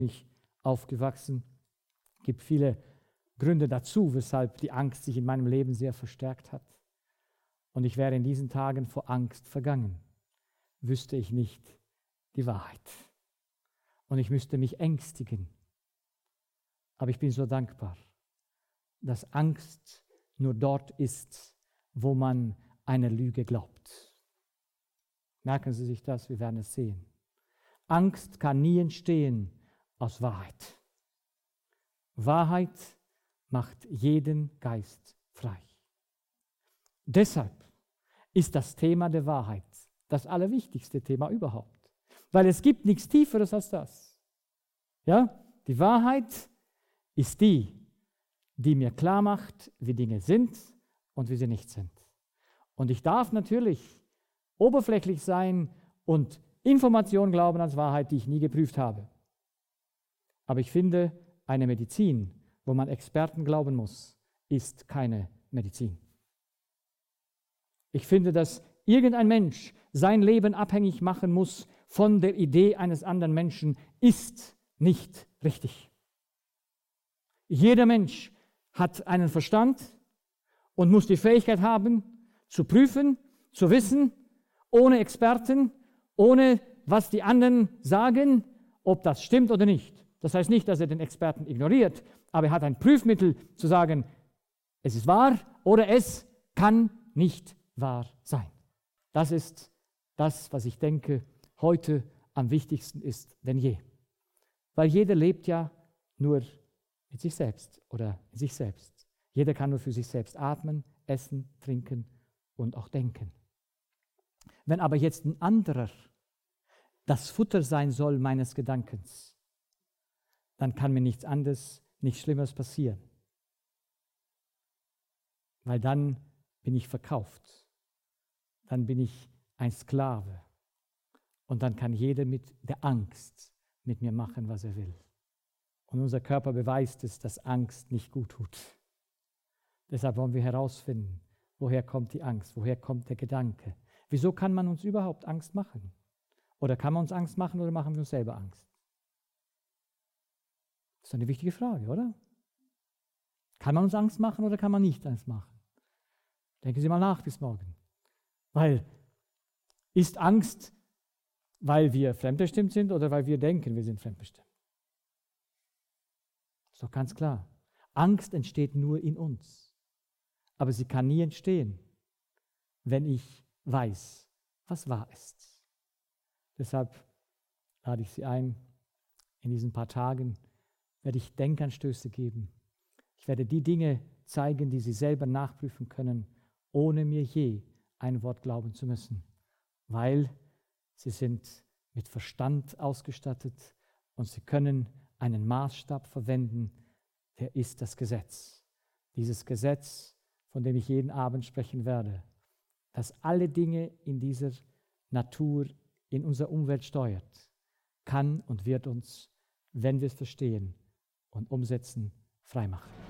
ich aufgewachsen. Es gibt viele Gründe dazu, weshalb die Angst sich in meinem Leben sehr verstärkt hat. Und ich wäre in diesen Tagen vor Angst vergangen, wüsste ich nicht die Wahrheit. Und ich müsste mich ängstigen. Aber ich bin so dankbar, dass Angst nur dort ist, wo man eine Lüge glaubt. Merken Sie sich das, wir werden es sehen. Angst kann nie entstehen aus Wahrheit. Wahrheit macht jeden Geist frei. Deshalb ist das Thema der Wahrheit das allerwichtigste Thema überhaupt. Weil es gibt nichts Tieferes als das. Ja? Die Wahrheit ist die mir klar macht, wie Dinge sind und wie sie nicht sind. Und ich darf natürlich oberflächlich sein und Informationen glauben als Wahrheit, die ich nie geprüft habe. Aber ich finde, eine Medizin, wo man Experten glauben muss, ist keine Medizin. Ich finde, dass irgendein Mensch sein Leben abhängig machen muss von der Idee eines anderen Menschen, ist nicht richtig. Jeder Mensch hat einen Verstand und muss die Fähigkeit haben, zu prüfen, zu wissen, ohne Experten, ohne was die anderen sagen, ob das stimmt oder nicht. Das heißt nicht, dass er den Experten ignoriert, aber er hat ein Prüfmittel zu sagen, es ist wahr oder es kann nicht wahr sein. Das ist das, was ich denke, heute am wichtigsten ist denn je. Weil jeder lebt ja nur mit sich selbst oder in sich selbst. Jeder kann nur für sich selbst atmen, essen, trinken und auch denken. Wenn aber jetzt ein anderer das Futter sein soll meines Gedankens, dann kann mir nichts anderes, nichts Schlimmeres passieren. Weil dann bin ich verkauft. Dann bin ich ein Sklave. Und dann kann jeder mit der Angst mit mir machen, was er will. Und unser Körper beweist es, dass Angst nicht gut tut. Deshalb wollen wir herausfinden, woher kommt die Angst, woher kommt der Gedanke. Wieso kann man uns überhaupt Angst machen? Oder kann man uns Angst machen oder machen wir uns selber Angst? Das ist eine wichtige Frage, oder? Kann man uns Angst machen oder kann man nicht Angst machen? Denken Sie mal nach bis morgen. Weil, ist Angst, weil wir fremdbestimmt sind oder weil wir denken, wir sind fremdbestimmt? Das ist doch ganz klar. Angst entsteht nur in uns. Aber sie kann nie entstehen, wenn ich weiß, was wahr ist. Deshalb lade ich Sie ein, in diesen paar Tagen werde ich Denkanstöße geben. Ich werde die Dinge zeigen, die Sie selber nachprüfen können, ohne mir je ein Wort glauben zu müssen, weil Sie sind mit Verstand ausgestattet und Sie können einen Maßstab verwenden, der ist das Gesetz. Dieses Gesetz, von dem ich jeden Abend sprechen werde, das alle Dinge in dieser Natur, in unserer Umwelt steuert, kann und wird uns, wenn wir es verstehen und umsetzen, freimachen.